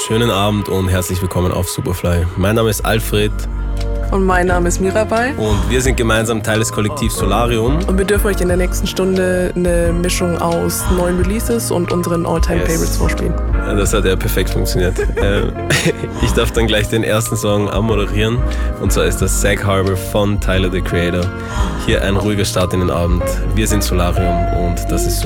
Schönen Abend und herzlich willkommen auf Superfly. Mein Name ist Alfred. Und mein Name ist Mirabai. Und wir sind gemeinsam Teil des Kollektivs Solarium. Und wir dürfen euch in der nächsten Stunde eine Mischung aus neuen Releases und unseren All-Time-Favorites vorspielen. Ja, das hat ja perfekt funktioniert. Ich darf dann gleich den ersten Song anmoderieren. Und zwar ist das Sag Harbor von Tyler, the Creator. Hier ein ruhiger Start in den Abend. Wir sind Solarium und das ist